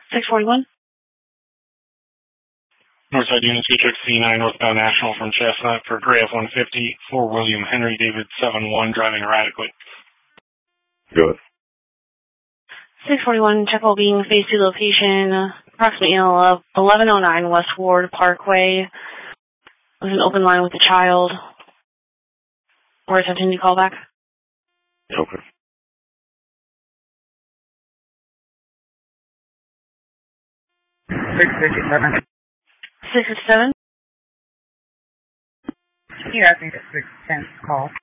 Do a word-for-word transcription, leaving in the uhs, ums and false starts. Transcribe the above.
six forty-one. Northside Unit Matrix C nine, northbound National from Chestnut for Gray F one fifty for William Henry David seven one, driving erratically. Good. six forty-one, check well being, phase two location, approximately eleven oh nine Westward Parkway. There's an open line with a child. Or attempting to call back. Okay. six fifty-seven. six fifty-seven? You're asking for six ten call.